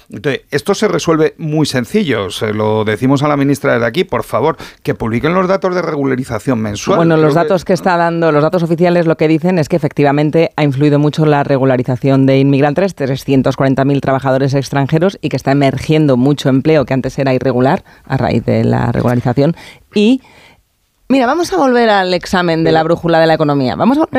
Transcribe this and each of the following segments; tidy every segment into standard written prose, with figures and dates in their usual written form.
Entonces, esto se resuelve muy sencillo. Se lo decimos a la ministra desde aquí, por favor, que publiquen los datos de regularización mensual. Bueno, los datos que está dando, los datos oficiales lo que dicen es que efectivamente ha influido mucho la regularización de inmigrantes, 340.000 trabajadores extranjeros, y que está emergiendo mucho empleo que antes era irregular a raíz de la regularización. Y mira, vamos a volver al examen de la brújula de la economía.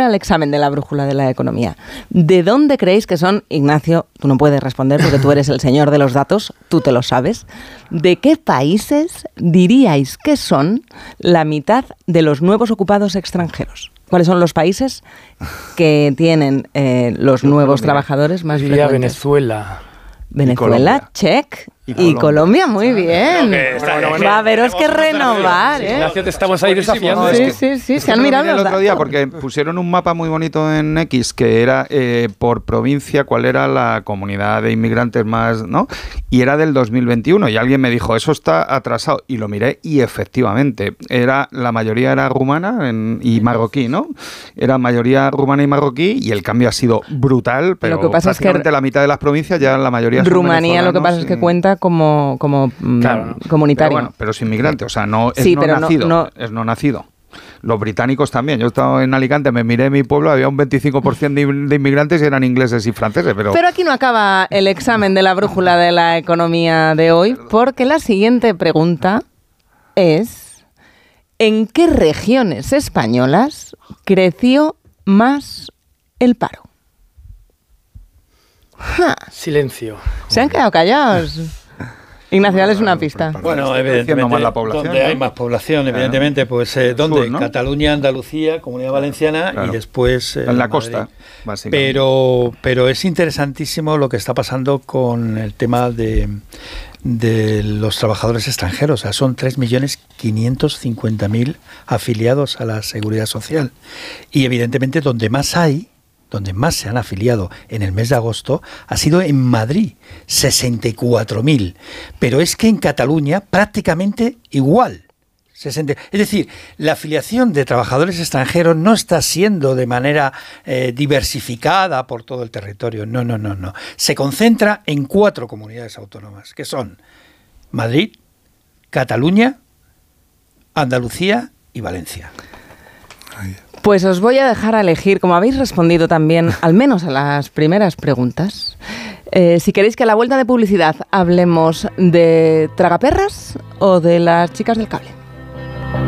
¿De dónde creéis que son, Ignacio? Tú no puedes responder porque tú eres el señor de los datos, tú te lo sabes. ¿De qué países diríais que son la mitad de los nuevos ocupados extranjeros? ¿Cuáles son los países que tienen los nuevos trabajadores más frecuentes? Venezuela, check. Y Colombia, muy bien. Va, pero es que renovar, ¿eh? Ignacio, te estamos ahí desafiando. Sí, se han mirado el otro día porque pusieron un mapa muy bonito en X que era por provincia cuál era la comunidad de inmigrantes más, ¿no? Y era del 2021 y alguien me dijo, eso está atrasado. Y lo miré y efectivamente, la mayoría era rumana y marroquí, ¿no? Era mayoría rumana y marroquí y el cambio ha sido brutal, pero lo que pasa prácticamente es que la mitad de las provincias ya la mayoría son Rumanía lo que pasa es que cuenta como comunitario. Pero bueno, pero es inmigrante, o sea, no es no nacido. Los británicos también. Yo he estado en Alicante, me miré mi pueblo, había un 25% de inmigrantes y eran ingleses y franceses. Pero aquí no acaba el examen de la brújula de la economía de hoy, porque la siguiente pregunta es: ¿en qué regiones españolas creció más el paro? Silencio. Se han quedado callados. Ignacio, dale una pista. Bueno, evidentemente, más la población, donde hay más población, evidentemente, pues ¿dónde? Sur, ¿no? Cataluña, Andalucía, Comunidad Valenciana, claro. Y después en la Madrid. costa, básicamente. Pero es interesantísimo lo que está pasando con el tema de los trabajadores extranjeros. O sea, son 3.550.000 afiliados a la Seguridad Social. Y evidentemente donde más se han afiliado en el mes de agosto ha sido en Madrid, 64.000. Pero es que en Cataluña prácticamente igual. Es decir, la afiliación de trabajadores extranjeros no está siendo de manera diversificada por todo el territorio. No. Se concentra en 4 comunidades autónomas, que son Madrid, Cataluña, Andalucía y Valencia. Pues os voy a dejar a elegir, como habéis respondido también, al menos a las primeras preguntas. Si queréis que a la vuelta de publicidad hablemos de tragaperras o de las chicas del cable.